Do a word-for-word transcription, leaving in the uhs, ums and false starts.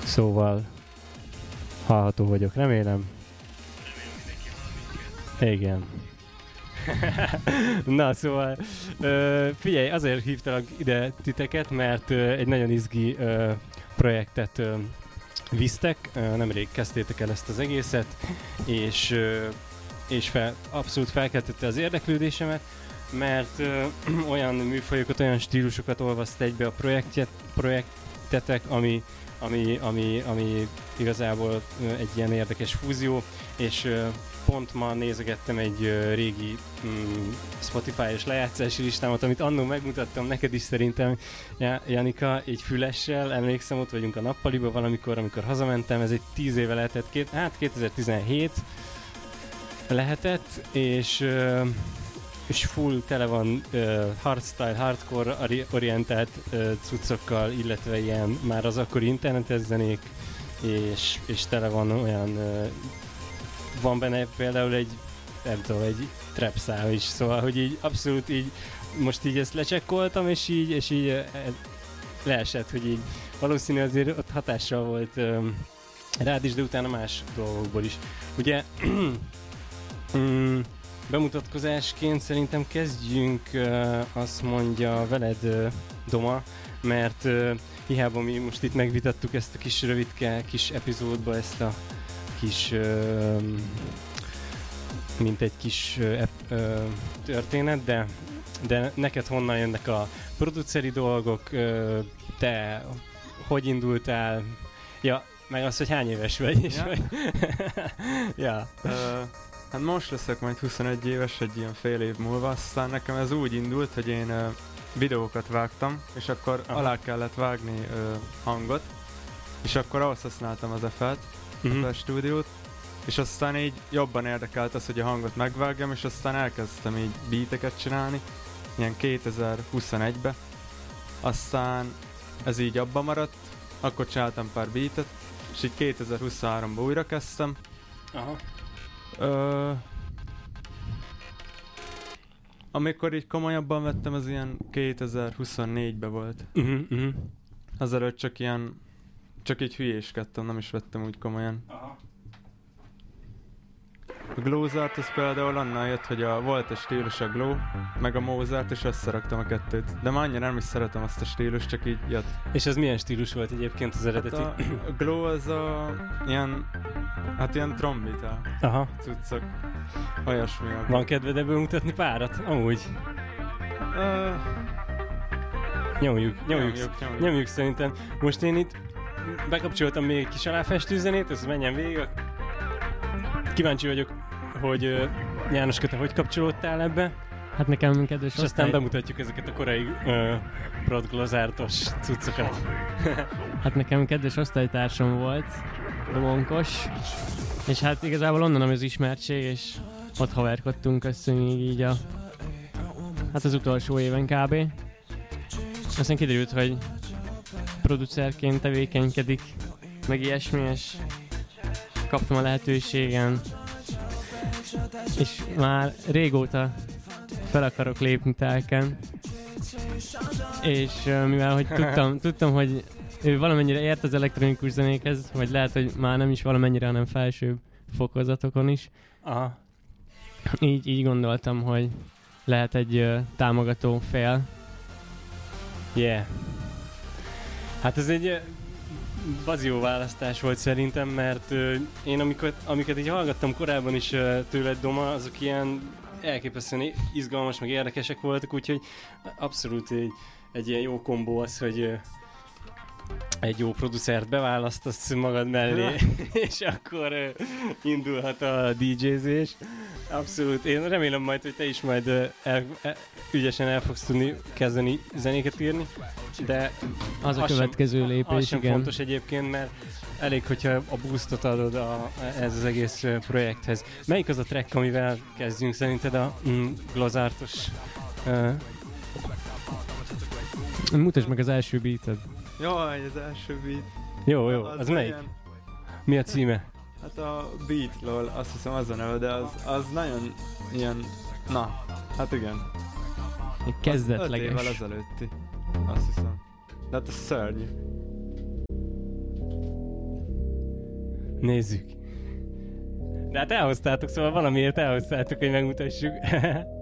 Szóval hallható vagyok, remélem. Igen. Na, szóval ö, figyelj, azért hívtalak ide titeket, mert ö, egy nagyon izgi ö, projektet ö, visztek, ö, nemrég kezdtétek el ezt az egészet, és, ö, és fel, abszolút felkeltette az érdeklődésemet, mert ö, olyan műfajokat, olyan stílusokat olvaszt egybe a projektjet, projektetek, ami, ami, ami, ami igazából ö, egy ilyen érdekes fúzió, és ö, pont ma nézegettem egy uh, régi um, Spotify-os lejátszási listámat, amit annól megmutattam neked is szerintem, Janika, egy fülessel, emlékszem, ott vagyunk a nappaliba valamikor, amikor hazamentem, ez egy tíz éve lehetett, két, hát kétezer-tizenhét lehetett, és, uh, és full tele van uh, hardstyle, hardcore orientált uh, cuccokkal, illetve ilyen már az akkori internetes zenék, és, és tele van olyan uh, van benne például egy, nem tudom, egy trap szám is, szóval, hogy így abszolút így, most így ezt lecsekkoltam, és így, és így e, leesett, hogy így valószínű azért ott hatással volt um, rád is, de utána más dolgokból is. Ugye, um, bemutatkozásként szerintem kezdjünk, uh, azt mondja veled, uh, Doma, mert uh, hiába mi most itt megvitattuk ezt a kis rövidke, kis epizódba, ezt a kis, uh, mint egy kis uh, uh, történet, de, de neked honnan jönnek a produceri dolgok, uh, te hogy indultál, ja, meg az, hogy hány éves vagy is, ja. vagy. ja. Uh, hát most leszek majd huszonegy éves, egy ilyen fél év múlva, aztán nekem ez úgy indult, hogy én uh, videókat vágtam, és akkor Aha. alá kellett vágni uh, hangot, és akkor ahhoz használtam az ef el-t, uh-huh. a stúdiót, és aztán így jobban érdekelt az, hogy a hangot megvágjam, és aztán elkezdtem így beateket csinálni, ilyen kétezer-huszonegyben, aztán ez így abba maradt, akkor csináltam pár beatet, és így kétezer-huszonháromban újra kezdtem. Aha. Ö, amikor így komolyabban vettem, az ilyen kétezer-huszonnégyben volt. Uh-huh, uh-huh. Azelőtt csak ilyen Csak így hülyéskedtem, nem is vettem úgy komolyan. Aha. A Glowzart az például annál jött, hogy a, volt egy stílus a Glow, meg a Mozart, és összeraktam a kettőt. De már annyira nem is szeretem azt a stílus, csak így jött. És az milyen stílus volt egyébként az eredeti? Hát a, a Glow az a ilyen, hát ilyen trombita Aha. cuccok. Olyasmi. Van kedved ebből mutatni párat? Amúgy. Uh, nyomjuk, nyomjuk, nyomjuk, nyomjuk. nyomjuk szerintem. Most én itt bekapcsoltam még egy kis aláfestő zenét, ez menjen végig. Kíváncsi vagyok, hogy uh, János, te hogy kapcsolódtál ebbe? Hát nekem kedves És aztán bemutatjuk ezeket a korai uh, prodglozártos cuccokat. Hát nekem kedves osztálytársam volt, Romonkos, és hát igazából onnan az ismertség, és ott haverkodtunk össze még így a, hát az utolsó éven kb. Aztán kiderült, hogy producerként tevékenykedik, meg ilyesmi, és kaptam a lehetőségen, és már régóta fel akarok lépni telken, és uh, mivel hogy tudtam, tudtam, hogy ő valamennyire ért az elektronikus zenékhez, vagy lehet, hogy már nem is valamennyire, hanem felsőbb fokozatokon is. Aha. Így, így gondoltam, hogy lehet egy uh, támogató fél. Yeah. Hát ez egy bazi jó választás volt szerintem, mert uh, én amikor, amiket így hallgattam korábban is uh, tőled, Doma, azok ilyen elképesztően izgalmas, meg érdekesek voltak, úgyhogy abszolút egy, egy ilyen jó kombó az, hogy uh, egy jó producert beválasztasz magad mellé, és akkor uh, indulhat a dé jézés. Abszolút. Én remélem majd, hogy te is majd uh, el, el, ügyesen el fogsz tudni kezdeni zenéket írni, de az a következő sem, lépés, az sem igen. fontos egyébként, mert elég, hogyha a boostot adod a, ez az egész uh, projekthez. Melyik az a track, amivel kezdjünk szerinted a mm, glozártos? Uh... Mutasd meg az első beated. Jaj, az első beat. Jó, jó. Az, az melyik? Ilyen... Mi a címe? Hát a Beat-lól, azt hiszem az a neve, de az, az nagyon ilyen, na, hát igen. Egy kezdetleges. Az öt évvel ezelőtti, azt hiszem. De hát ez szörnyű. Nézzük. De hát elhoztátok, szóval valamiért elhoztátok, hogy megmutassuk.